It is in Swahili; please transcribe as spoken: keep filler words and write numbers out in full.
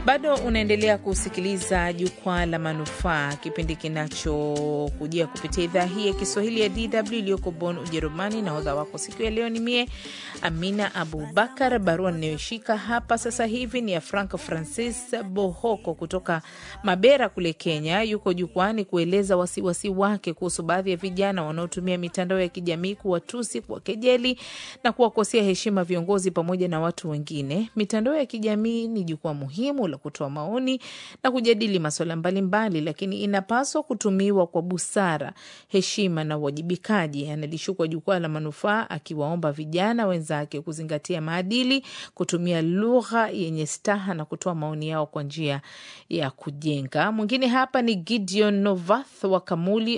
Bado unaendelea kusikiliza Jukwaa la Manufaa, kipindi kinachokujia kupitia idhaa hii ya Kiswahili ya D W iliyoko Bonn, Ujerumani, na hodha wako siku ya leo ni mie Amina Abubakar. Barua ninayoshika hapa sasa hivi ni ya Frank Francis Bohoko kutoka Mabera kule Kenya. Yuko jukwani kueleza wasiwasi wake kuhusu baadhi ya vijana wanaotumia mitandao ya kijamii kuwatusi, kuwakejeli na kuwakosea heshima viongozi pamoja na watu wengine. Mitandao ya kijamii ni jukwaa muhimu la kutoa maoni na kujadili masuala mbalimbali, lakini inapaswa kutumiwa kwa busara, heshima na uwajibikaji. Analishukwa Jukwaa la Manufaa akiwaomba vijana wenzake kuzingatia maadili, kutumia lugha yenye staha na kutoa maoni yao kwa njia ya kujenga. Mwingine hapa ni Gideon Novath wa Kamuli